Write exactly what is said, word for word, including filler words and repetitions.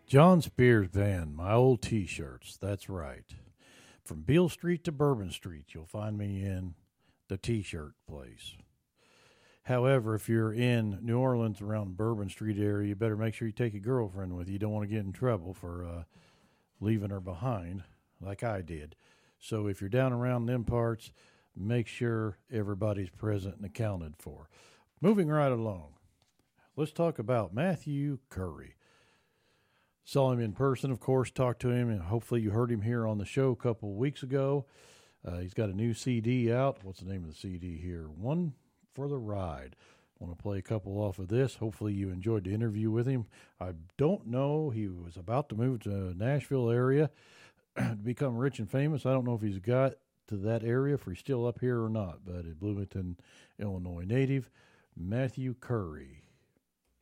John Spears Band, my old T-shirts. That's right. From Beale Street to Bourbon Street, you'll find me in the T-shirt place. However, if you're in New Orleans around Bourbon Street area, you better make sure you take a girlfriend with you. You don't want to get in trouble for uh, leaving her behind like I did. So if you're down around them parts, make sure everybody's present and accounted for. Moving right along, let's talk about Matthew Curry. Saw him in person, of course, talked to him, and hopefully you heard him here on the show a couple of weeks ago. Uh, he's got a new C D out. What's the name of the C D here? One for the Ride. I want to play a couple off of this. Hopefully you enjoyed the interview with him. I don't know. He was about to move to Nashville area to become rich and famous. I don't know if he's got to that area, if he's still up here or not, but a Bloomington, Illinois native, Matthew Curry.